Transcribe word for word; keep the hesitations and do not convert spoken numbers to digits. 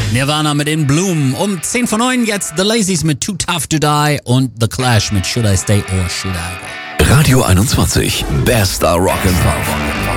Nirvana mit In Bloom. Um zehn vor neun jetzt The Lazies mit Too Tough to Die und The Clash mit Should I Stay or Should I Go. Radio einundzwanzig, bester Rock'n'Pop.